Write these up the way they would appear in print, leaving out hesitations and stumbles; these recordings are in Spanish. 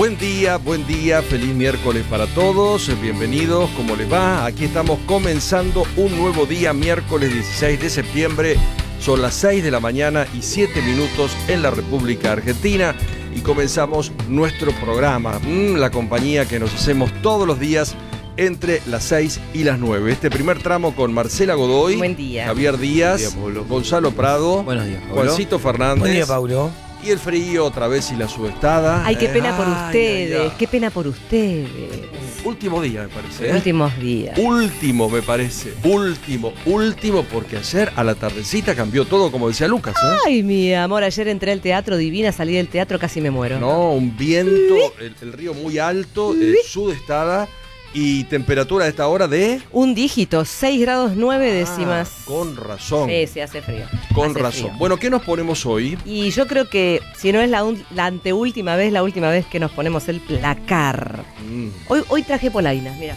Buen día, feliz miércoles para todos, bienvenidos, ¿cómo les va? Aquí estamos comenzando un nuevo día, miércoles 16 de septiembre, son las 6 de la mañana y 7 minutos en la República Argentina y comenzamos nuestro programa, la compañía que nos hacemos todos los días entre las 6 y las 9. Este primer tramo con Marcela Godoy, buen día. Javier Díaz, Buen día, Gonzalo Prado, buenos días, Paulo. Juancito Fernández. Buen día, Paulo. Y el frío otra vez y la sudestada. Ay, qué pena por ustedes, ay. qué pena por ustedes. Último día, me parece. Últimos días. Último, me parece. Último, porque ayer a la tardecita cambió todo, como decía Lucas. Ay, mi amor, ayer entré al teatro, divina, salí del teatro, casi me muero. No, un viento, el río muy alto, sudestada y temperatura a esta hora de... Un dígito, 6 grados 9 décimas. Con razón. Sí, hace frío. Con Hace razón. frío. Bueno, ¿qué nos ponemos hoy? Y yo creo que, si no es la anteúltima vez, la última vez que nos ponemos el placar. Hoy traje polainas, mira.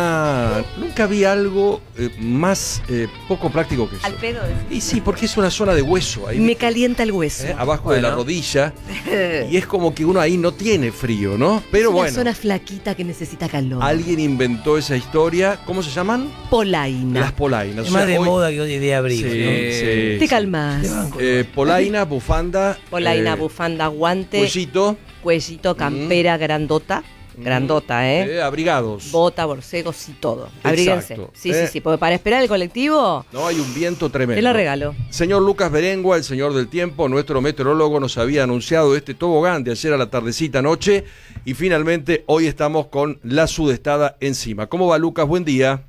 Nunca vi algo más poco práctico que eso. Al pedo. Y sí, porque es una zona de hueso. Ahí, Me calienta el hueso. abajo de la rodilla. Y es como que uno ahí no tiene frío, ¿no? Pero es una bueno. zona flaquita que necesita calor. Alguien inventó esa historia. ¿Cómo se llaman? Polaina. Las polainas. Es más de moda que hoy de abrigo, Sí, ¿no? Te sí. calmas. Polaina, bufanda. Polaina, bufanda, guante, Cuellito. cuellito, campera, grandota. Grandota, Abrigados. Bota, borcegos y todo. Abríguense. Exacto. Sí, porque para esperar el colectivo, No, hay un viento tremendo. te lo regalo. Señor Lucas Berengua, el señor del tiempo, nuestro meteorólogo, nos había anunciado este tobogán de ayer a la tardecita noche y finalmente hoy estamos con la sudestada encima. ¿Cómo va, Lucas? Buen día.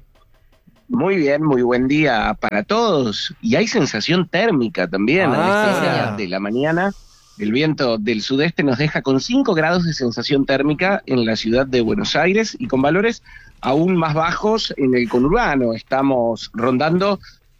Muy bien, muy buen día para todos. Y hay sensación térmica también a esta hora señor. de la mañana. El viento del sudeste nos deja con 5 grados de sensación térmica en la ciudad de Buenos Aires y con valores aún más bajos en el conurbano. Estamos rondando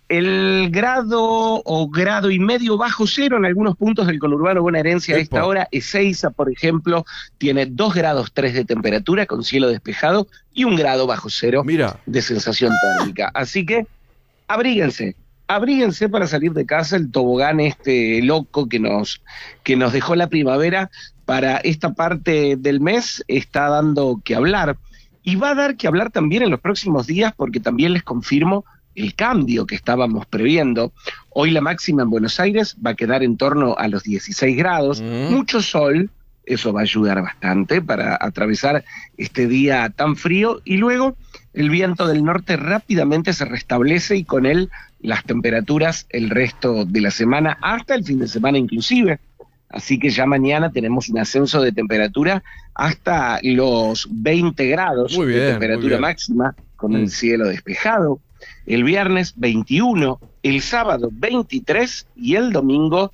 el grado o grado y medio bajo cero en algunos puntos del conurbano bonaerense a esta hora. Ezeiza, por ejemplo, tiene 2 grados 3 de temperatura con cielo despejado y 1 grado bajo cero Mira. de sensación térmica. Así que abríguense para salir de casa. El tobogán loco que nos dejó la primavera para esta parte del mes está dando que hablar. Y va a dar que hablar también en los próximos días porque también les confirmo el cambio que estábamos previendo. Hoy la máxima en Buenos Aires va a quedar en torno a los 16 grados, mucho sol, eso va a ayudar bastante para atravesar este día tan frío, y luego el viento del norte rápidamente se restablece y con él las temperaturas el resto de la semana, hasta el fin de semana inclusive. Así que ya mañana tenemos un ascenso de temperatura hasta los 20 grados Muy bien, de temperatura máxima, con el cielo despejado. El viernes 21, el sábado 23 y el domingo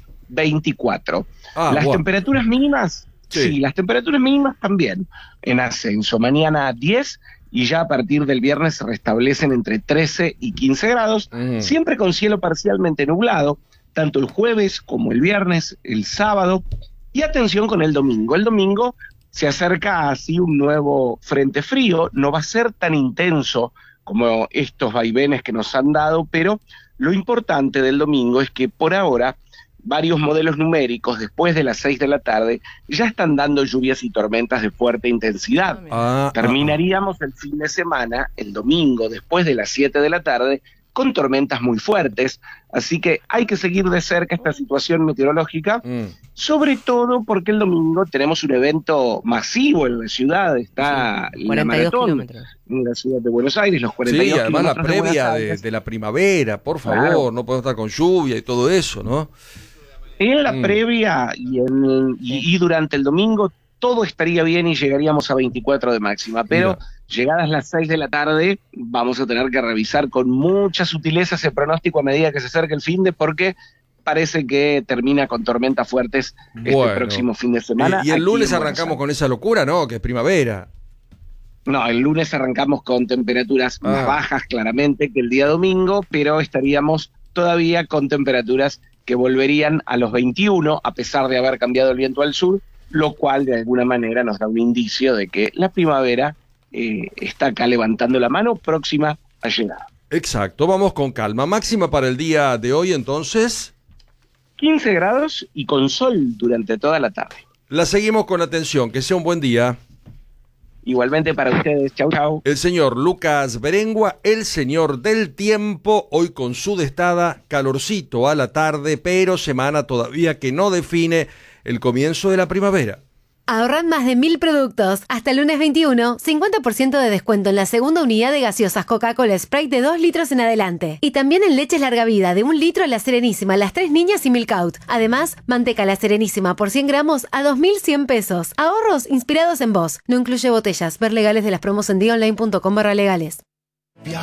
24. Las temperaturas mínimas, sí, las temperaturas mínimas también en ascenso. Mañana 10 y ya a partir del viernes se restablecen entre 13 y 15 grados, siempre con cielo parcialmente nublado, tanto el jueves como el viernes, el sábado. Y atención con el domingo. El domingo se acerca así un nuevo frente frío, no va a ser tan intenso como estos vaivenes que nos han dado, pero lo importante del domingo es que por ahora varios modelos numéricos después de las 6 de la tarde ya están dando lluvias y tormentas de fuerte intensidad. Terminaríamos el fin de semana, el domingo, después de las 7 de la tarde, con tormentas muy fuertes, así que hay que seguir de cerca esta situación meteorológica, sobre todo porque el domingo tenemos un evento masivo en la ciudad, está la maratón kilómetros en la ciudad de Buenos Aires, los 42 Sí, además la kilómetros de previa Buenos Aires. de la primavera, por favor, Claro. no podemos estar con lluvia y todo eso, ¿no? En la previa y durante el domingo todo estaría bien y llegaríamos a 24 de máxima, pero llegadas las 6 de la tarde vamos a tener que revisar con mucha sutileza ese pronóstico a medida que se acerca el fin de, porque parece que termina con tormentas fuertes este próximo fin de semana. Y el aquí lunes en Buenos arrancamos Aires. con esa locura, ¿no? Que es primavera. No, el lunes arrancamos con temperaturas más bajas claramente que el día domingo, pero estaríamos todavía con temperaturas que volverían a los 21, a pesar de haber cambiado el viento al sur, lo cual de alguna manera nos da un indicio de que la primavera está acá levantando la mano, próxima a llegar. Exacto, vamos con calma. Máxima para el día de hoy, entonces. 15 grados y con sol durante toda la tarde. La seguimos con atención. Que sea un buen día. Igualmente para ustedes. Chau, chau. El señor Lucas Berengua, el señor del tiempo, hoy con su destada, calorcito a la tarde, pero semana todavía que no define el comienzo de la primavera. Ahorrad más de 1000 productos. Hasta el lunes 21, 50% de descuento en la segunda unidad de gaseosas Coca-Cola Sprite de 2 litros en adelante. Y también en leches larga vida de 1 litro La Serenísima, Las Tres Niñas y Milk Out. Además, manteca La Serenísima por 100 gramos a 2.100 pesos. Ahorros inspirados en vos. No incluye botellas. Ver legales de las promos en dionline.com/legales.